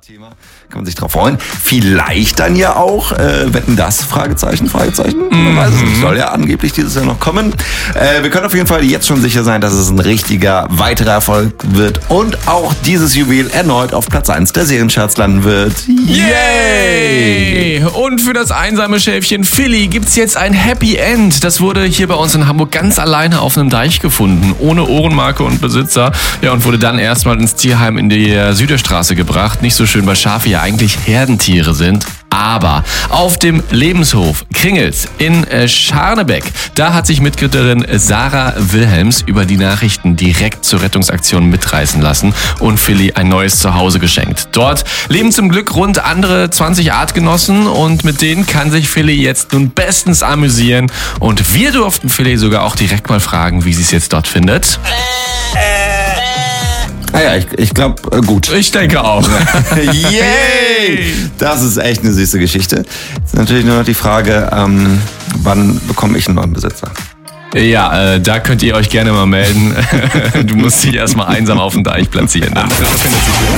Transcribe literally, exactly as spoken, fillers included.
Thema. Kann man sich drauf freuen. Vielleicht dann ja auch, äh, wetten das? Fragezeichen, Fragezeichen. Man weiß es nicht. Soll ja angeblich dieses Jahr noch kommen. Äh, wir können auf jeden Fall jetzt schon sicher sein, dass es ein richtiger weiterer Erfolg wird und auch dieses Juwel erneut auf Platz eins der Seriencharts landen wird. Yay! Und für das einsame Schäfchen Philly gibt's jetzt ein Happy End. Das wurde hier bei uns in Hamburg ganz alleine auf einem Deich gefunden, ohne Ohrenmarke und Besitzer. Ja, und wurde dann erstmal ins Tierheim in die Süderstraße gebracht. Nicht so schön, weil Schafe ja eigentlich Herdentiere sind. Aber auf dem Lebenshof Kringels in Scharnebeck, da hat sich Mitgründerin Sarah Wilhelms über die Nachrichten direkt zur Rettungsaktion mitreißen lassen und Philly ein neues Zuhause geschenkt. Dort leben zum Glück rund andere zwanzig Artgenossen und mit denen kann sich Philly jetzt nun bestens amüsieren. Und wir durften Philly sogar auch direkt mal fragen, wie sie es jetzt dort findet. Ah ja, ich, ich glaube, äh, gut. Ich denke auch. Yay! Das ist echt eine süße Geschichte. Jetzt ist natürlich nur noch die Frage, ähm, wann bekomme ich einen neuen Besitzer? Ja, äh, da könnt ihr euch gerne mal melden. Du musst dich erstmal einsam auf dem Deich platzieren. Dann findet sich